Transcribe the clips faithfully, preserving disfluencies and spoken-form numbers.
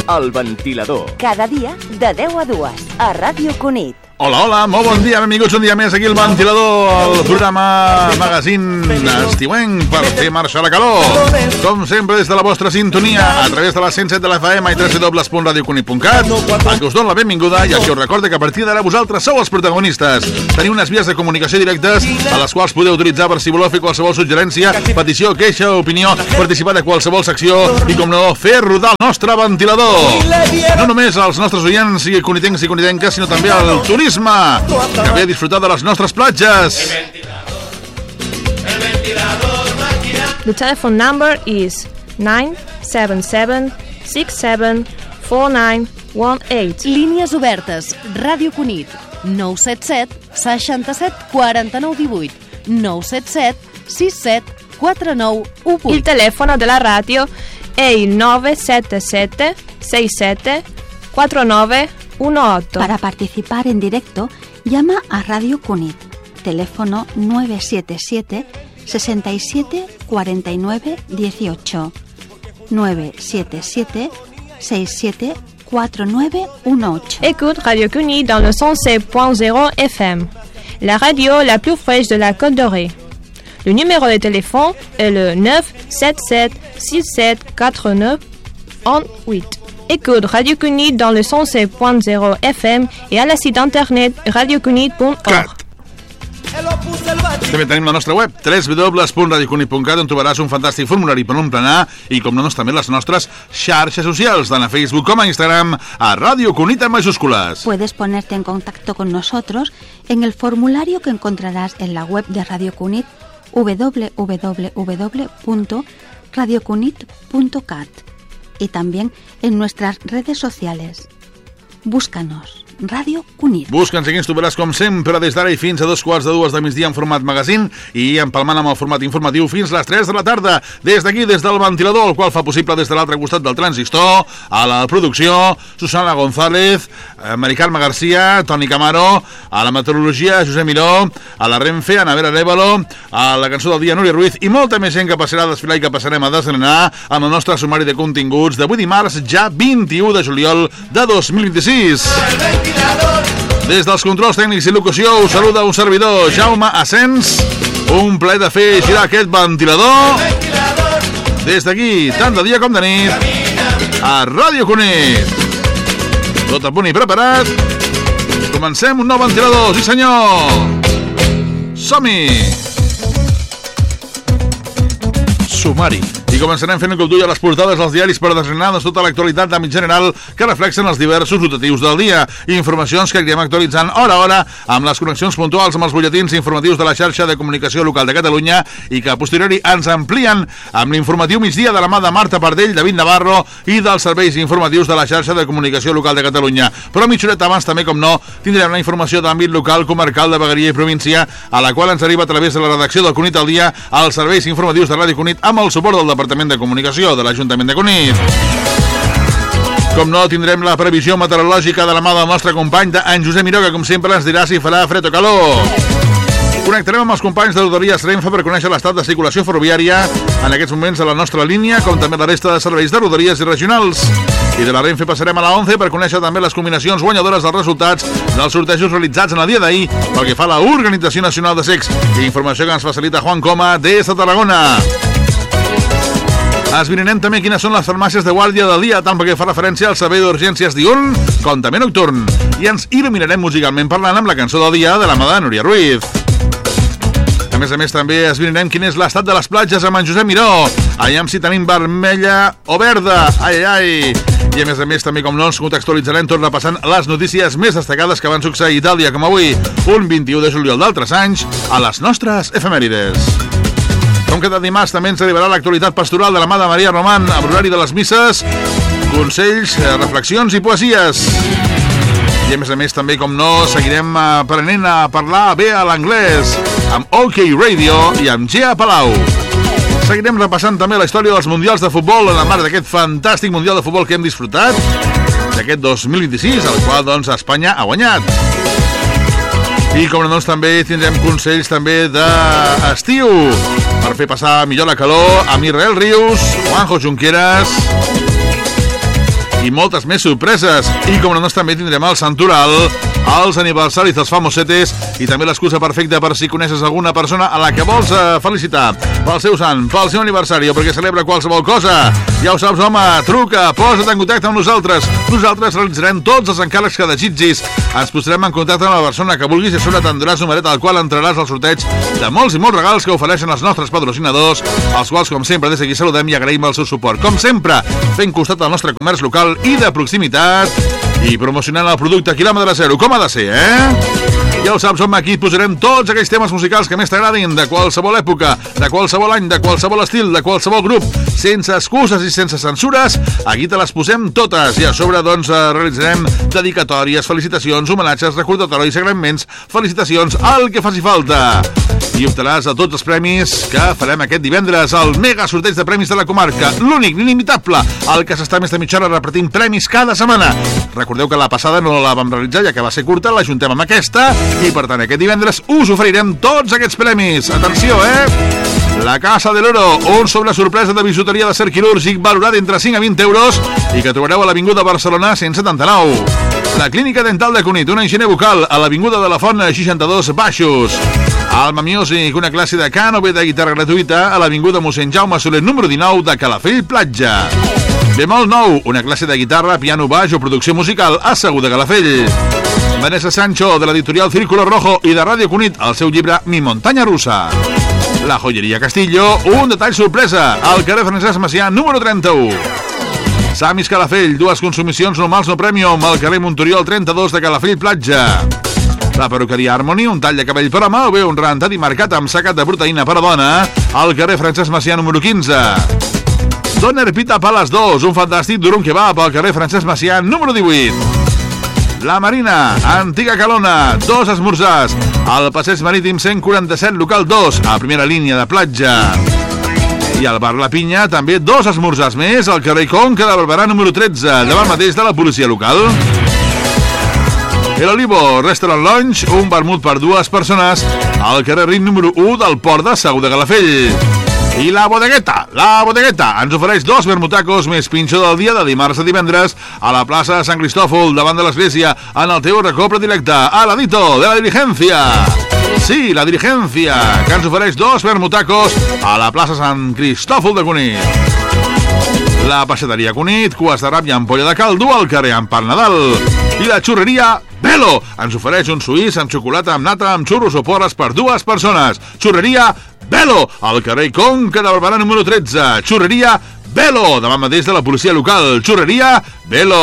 El Ventilador. Cada dia de deu a dues a Ràdio Cunit. Hola, hola, molt bon dia, benvinguts un dia més aquí al Ventilador, el programa magazín estiuenc per fer marxar la calor. Com sempre, des de la vostra sintonia, a través de la cent set de la F M i w w w punt radio cunit punt cat, a qui us dono la benvinguda i a qui us recorda que a partir d'ara vosaltres sou els protagonistes. Teniu unes vies de comunicació directes a les quals podeu utilitzar per si voleu fer qualsevol suggerència, petició, queixa, opinió, participar de qualsevol secció i, com no, fer rodar el nostre ventilador. No només als nostres oients i conitencs i conitenques, sinó també al turisme, que ve a disfrutar de les nostres platges. The telephone number is nine seven seven six seven four nine one eight. Línies obertes. Ràdio Cunit. nou set set seixanta set quaranta nou divuit. nou set set sis set quatre nou u vuit. Il telefono della radio è il nove sette sette sei sette quattro nove uno otto. Para participar en directo, llama a Radio Cunit. Teléfono nueve siete siete sesenta y siete cuarenta y nueve dieciocho. nueve siete siete seis siete cuatro nueve uno ocho. Écoute Radio Cunit dans le cent sept point zéro F M, la radio la plus fraîche de la Côte d'Orée. Le numéro de téléphone est le neuf sept sept six sept quatre neuf un huit. Écoute Radio Cunit dans le cent sept point zéro F M et à la site internet radio cunit punt org. També tenim la nostra web, w w w punt radio cunit punt cat, on trobaràs un fantàstic formulari per emplenar i, com no, també les nostres xarxes socials, tant a Facebook com a Instagram, a Radio Cunit en majúscules. Puedes ponerte en contacto con nosotros en el formulario que encontrarás en la web de Radio Cunit, w w w punto radio cunit punto cat, y también en nuestras redes sociales. Búscanos, Radio Cunit. Busca'ns i aquí ens trobaràs, com sempre, des d'ara i fins a dos quarts de dues de migdia en format magazín i empalmant amb el format informatiu fins les tres de la tarda. Des d'aquí, des del ventilador, el qual fa possible des de l'altre costat del transistor, a la producció, Susana González, Mari Carme Garcia, Toni Camaro, a la meteorologia, Josep Miró, a la Renfe, Ana Vera Révalo, a la cançó del dia, Núria Ruiz, i molta més gent que passarà a desfilar i que passarem a desgrenar amb el nostre sumari de continguts d'avui dimarts, ja vint-i-u de juliol de dos mil vint-i-sis. Des dels controls tècnics i locució us saluda un servidor, Jaume Asens. Un plaer de fer girar aquest ventilador des d'aquí, tant de dia com de nit, a Ràdio Cunit. Tot a punt i preparat. Comencem un nou ventilador, sí senyor. Som-hi. Sumari. I començarem fent el cultura a les portades dels diaris per desgranar tota l'actualitat d'àmbit general que reflexen els diversos rotatius del dia. Informacions que anirem actualitzant hora a hora amb les connexions puntuals amb els butlletins informatius de la xarxa de comunicació local de Catalunya i que a posteriori ens amplien amb l'informatiu migdia de la mà de Marta Pardell, David Navarro i dels serveis informatius de la xarxa de comunicació local de Catalunya. Però mitja horeta abans també, com no, tindrem la informació d'àmbit local, comarcal, de vegueria i província, a la qual ens arriba a través de la redacció del Cunit al dia als serveis informatius de Ràdio Cunit amb el suport del Departament de Comunicació de l'Ajuntament de Cunit. Com no, tindrem la previsió meteorològica de la mà del nostre company, en Josep Miró, que com sempre ens dirà si farà fred o calor. Connectarem amb els companys de Rodalies Renfe per conèixer l'estat de circulació ferroviària en aquests moments a la nostra línia, com també la resta de serveis de Rodalies i regionals. I de la Renfe passarem a la ONCE per conèixer també les combinacions guanyadores dels resultats dels sortejos realitzats en el dia d'ahir pel que fa a l'Organització Nacional de Cecs. Informació que ens facilita Juan Coma des de Tarragona. Esbrinarem també quines són les farmàcies de guàrdia del dia, tant perquè fa referència al servei d'urgències diürn com també nocturn. I ens il·luminarem musicalment parlant amb la cançó del dia de la mà de Núria Ruiz. A més a més, també esbrinarem quin és l'estat de les platges amb en Josep Miró. Allà si tenim vermella o verda. Ai, ai. I a més a més, també, com no, ens contextualitzarem tot repassant les notícies més destacades que van succeir a Itàlia, com avui, un vint-i-u de juliol d'altres anys, a les nostres efemèrides. Com cada dimarts també ens arribarà l'actualitat pastoral de la mà de Maria Román, amb l'horari de les misses, consells, reflexions i poesies. I a més a més també, com no, seguirem aprenent a parlar bé a l'anglès amb OK Radio i amb Gea Palau. Seguirem repassant també la història dels mundials de futbol en el marc d'aquest fantàstic mundial de futbol que hem disfrutat d'aquest dos mil vint-i-sis, al qual doncs Espanya ha guanyat. I com no, doncs, també tindrem consells també d'estiu per fer passar millor la calor amb Israel Rius, Juanjo Junqueras i moltes més sorpreses. I com no, doncs també tindrem el Santoral, els aniversaris dels famosetes i també l'excusa perfecta per si coneixes alguna persona a la que vols eh, felicitar pel seu sant, pel seu aniversari o perquè celebra qualsevol cosa. Ja ho saps, home, truca, posa't en contacte amb nosaltres. Nosaltres realitzarem tots els encàrrecs que desitgis. Ens posarem en contacte amb la persona que vulguis i a sobre t'enduràs numeret al qual entraràs al sorteig de molts i molts regals que ofereixen els nostres patrocinadors, els quals, com sempre, des d'aquí saludem i agraïm el seu suport. Com sempre, fent costat al nostre comerç local i de proximitat i promocionant el producte a quilòmetre zero, com ha de ser, eh? Ja ho saps, home, aquí posarem tots aquells temes musicals que més t'agradin, de qualsevol època, de qualsevol any, de qualsevol estil, de qualsevol grup, sense excuses i sense censures. Aquí te les posem totes i a sobre, doncs, realitzarem dedicatòries, felicitacions, homenatges, recordatoris, agraïments, felicitacions, el que faci falta. I optaràs a tots els premis que farem aquest divendres, el mega sorteig de premis de la comarca, l'únic, l'inimitable, el que s'està més de mitja hora repetint premis cada setmana. Recordeu que la passada no la vam realitzar, ja que va ser curta, la juntem amb aquesta, i per tant aquest divendres us oferirem tots aquests premis. Atenció, eh? La Casa de l'Oro, un sobre sorpresa de bisuteria de cer quirúrgic valorat entre cinc a vint euros i que trobareu a l'Avinguda Barcelona cent setanta-nou. La Clínica Dental de Cunit, una higiene bucal a l'Avinguda de la Font seixanta-dos Baixos. Alma Music, una classe de cant o bé de guitarra gratuïta a l'Avinguda mossèn Jaume Soler número dinou de Calafell Platja. Bemol nou, una classe de guitarra, piano, baix o producció musical a Segur de Calafell. Vanessa Sancho, de l'editorial Círculo Rojo i de Ràdio Cunit, el seu llibre Mi Montaña Rusa. La Joyeria Castillo, un detall sorpresa, al carrer Francesc Macià, número trenta-u. Samis Calafell, dues consumicions normals no premium, al carrer Montoriol trenta-dos de Calafell Platja. La perruqueria Harmony, un tall de cabell per home o bé un rentat i marcat amb sacat de proteïna per a dona, al carrer Francesc Macià, número quinze. Doner Pita Palace dos, un fantàstic durum kebab al carrer Francesc Macià, número divuit. La Marina, antiga Calona, dos esmorzars, al passeig marítim cent quaranta-set, local dos, a primera línia de platja. I al bar La Pinya, també dos esmorzars més, al carrer Conca de Barberà, número tretze, davant mateix de la policia local. El Olivo, Restaurant Lounge, un vermut per dues persones, al carrer Rin, número u del Port de Segur de Calafell. I la Bodegueta, la Bodegueta ens ofereix dos vermutacos més pinxo del dia de dimarts a divendres a la plaça de Sant Cristòfol, davant de l'església, en el teu racó predilecte, a l'Adito de la Diligencia. Sí, la Diligencia, que ens ofereix dos vermutacos a la plaça Sant Cristòfol de Cunit. La peixateria Cunit, cues de rap i ampolla de caldo al carrer Empar Nadal. I la xurreria Belo ens ofereix un suís amb xocolata, amb nata, amb xurros o porres per dues persones. Xurreria Belo, al carrer Conca de Barberà, número tretze. Xurreria Belo, davant mateix de la policia local. Xurreria Belo.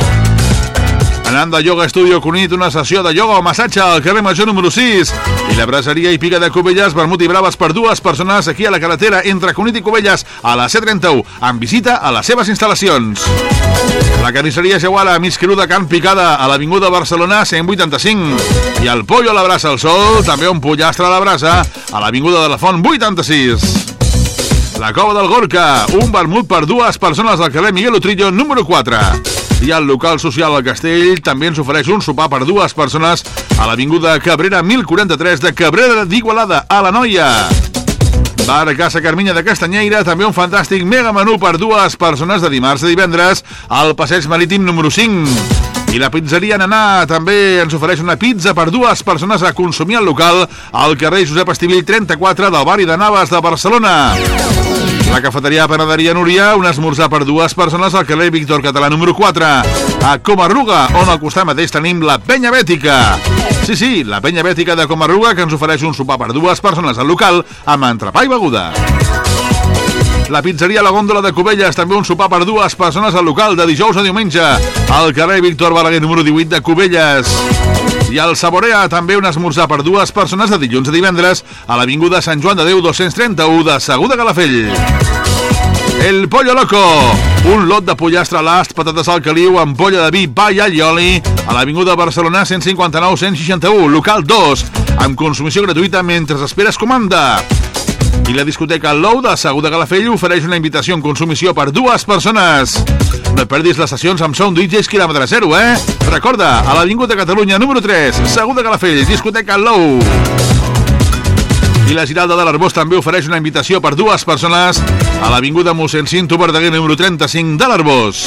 Ananda Yoga Studio Cunit, una sessió de ioga o massatge al carrer Major número sis. I la braseria i pica de Cubelles, vermut i braves per dues persones aquí a la carretera entre Cunit i Cubelles a la C trenta-u, amb visita a les seves instal·lacions. La carnisseria Jauala, mig quilo de carn picada a l'Avinguda Barcelona cent vuitanta-cinc. I el pollo a la brasa al sol, també un pollastre a la brasa a l'Avinguda de la Font vuitanta-sis. La Cova del Gorka, un vermut per dues persones al carrer Miguel Utrillo número quatre. I el local social al Castell també ens ofereix un sopar per dues persones a l'Avinguda Cabrera mil quaranta-tres de Cabrera d'Igualada, a la Noia. Bar Casa Carminya de Castanyeira, també un fantàstic mega menú per dues persones de dimarts a divendres al passeig marítim número cinc. I la pizzeria Nanà també ens ofereix una pizza per dues persones a consumir al local al carrer Josep Estivill trenta-quatre del barri de Navas de Barcelona. La cafeteria Panaderia Núria, un esmorzar per dues persones al carrer Víctor Català número quatre. A Comarruga, on al costat mateix tenim la Penya Bètica. Sí, sí, la Penya Bètica de Comarruga, que ens ofereix un sopar per dues persones al local amb entrepà i beguda. La pizzeria La Góndola de Cubelles, també un sopar per dues persones al local de dijous a diumenge al carrer Víctor Balaguer número divuit de Cubelles. I al Saborea, també un esmorzar per dues persones de dilluns a divendres a l'Avinguda Sant Joan de Déu dos-cents trenta-u de Segur de Calafell. El Pollo Loco, un lot de pollastre a l'ast, patates al caliu, ampolla de vi, pa i allioli a l'Avinguda Barcelona cent cinquanta-nou cent seixanta-u, local dos, amb consumició gratuïta mentre esperes comanda. I la discoteca Lou de Segur de Calafell ofereix una invitació en consumició per dues persones. No et perdis les sessions amb Sound D Js quilòmetre zero, eh? Recorda, a l'Avinguda Catalunya número tres, Segur de Calafell, discoteca Lou. I la Giralda de l'Arbós també ofereix una invitació per dues persones a l'Avinguda mossèn Cinto Verdaguer, número trenta-cinc de l'Arbós.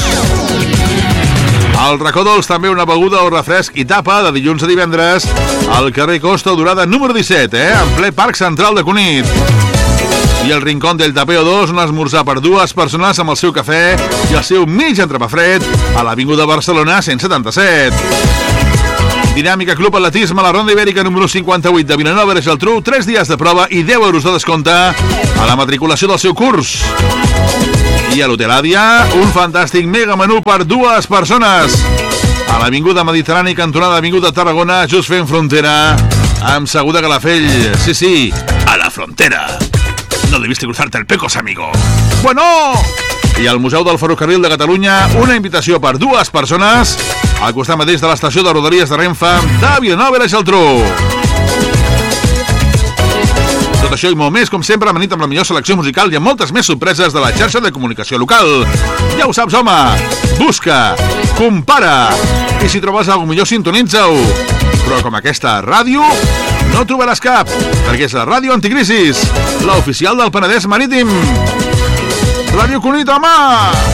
Al Racó Dolç, també una beguda o refresc i tapa de dilluns a divendres al carrer Costa Durada número disset, eh? En ple Parc Central de Cunit. I el Rincón del Tapeo dos, un esmorzar per dues persones amb el seu cafè i el seu mig entrepà fred a l'Avinguda Barcelona cent setanta-set. Dinàmica Club Atletisme a la Ronda Ibèrica número cinquanta-vuit de Vilanova i la Geltrú, tres dies de prova i deu euros de descompte a la matriculació del seu curs. I a l'Hotel Àdia, un fantàstic mega menú per dues persones a l'Avinguda Mediterrani, cantonada Avinguda Tarragona, just fent frontera amb Segura Calafell. Sí, sí, a la frontera. No debiste cruzarte el pecos, amigo. Bueno! I al Museu del Ferrocarril de Catalunya, una invitació per dues persones al costat mateix de l'estació de Rodalies de Renfe de Vilanova i la Geltrú. Tot això i molt més, com sempre, amanit amb la millor selecció musical i amb moltes més sorpreses de la xarxa de comunicació local. Ja ho saps, home! Busca, compara, i si trobes alguna millor, sintonitza-ho. Però com aquesta ràdio, no trobaràs cap, perquè és la ràdio Anticrisis, la oficial del Penedès Marítim. Ràdio Cunit, home!